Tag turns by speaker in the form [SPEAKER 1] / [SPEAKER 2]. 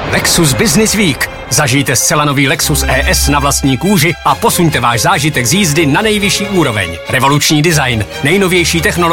[SPEAKER 1] Lexus Business Week. Zažijte zcela nový Lexus ES na vlastní kůži a posuňte váš zážitek z jízdy na nejvyšší úroveň. Revoluční design, nejnovější technologie